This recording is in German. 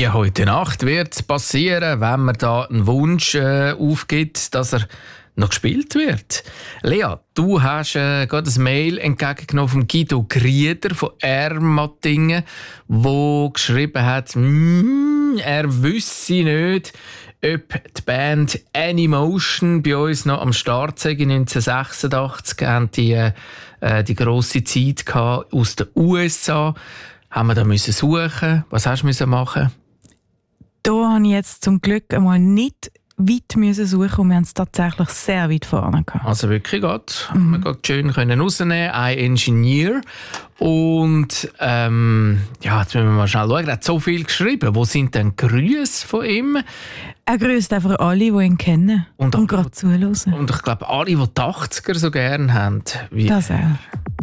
heute Nacht wird es passieren, wenn man da einen Wunsch aufgibt, dass er noch gespielt wird. Lea, du hast gerade ein Mail entgegengenommen von Guido Grieder von Ermatingen, der geschrieben hat, er wüsste nicht, ob die Band Anymotion bei uns noch am Start sei. 1986 hatten die grosse Zeit aus den USA. Haben wir da müssen suchen? Was hast du machen? Da habe ich jetzt zum Glück einmal nicht weit müssen suchen und wir haben es tatsächlich sehr weit vorne gehabt. Also wirklich gut. Wir konnten schön rausnehmen. Ein Engineer. Und jetzt müssen wir mal schnell schauen. Er hat so viel geschrieben. Wo sind denn Grüße von ihm? Er grüßt einfach alle, die ihn kennen und gerade zuhören. Und ich glaube, alle, die die 80er so gerne haben. Das auch.